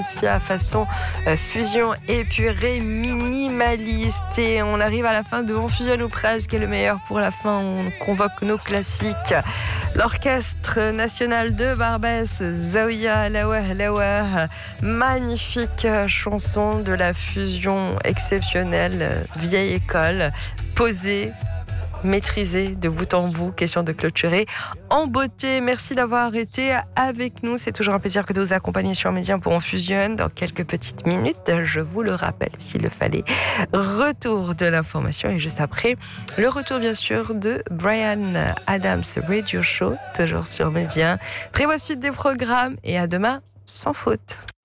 Façon fusion épurée minimaliste. Et on arrive à la fin de On fusionne ou presque, et le meilleur pour la fin, on convoque nos classiques. L'Orchestre National de Barbès, Zaouia Lawah Lawah, magnifique chanson de la fusion exceptionnelle, vieille école, posée, maîtrisée de bout en bout. Question de clôturer en beauté. Merci d'avoir été avec nous. C'est toujours un plaisir que de vous accompagner sur Média pour On fusionne. Dans quelques petites minutes, je vous le rappelle s'il le fallait, retour de l'information et juste après, le retour bien sûr de Bryan Adams Radio Show, toujours sur Média. Très bonne suite des programmes et à demain sans faute.